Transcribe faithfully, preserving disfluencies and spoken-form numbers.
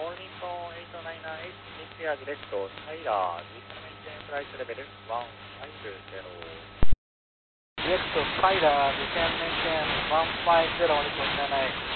オールニッポンエイトナインナインエイトミスヤグレットタイラーディスメンテンフライトレベルワンファイブゼロ。 ディレクトスパイダーディスメンテンワンファイブゼロにこちらない。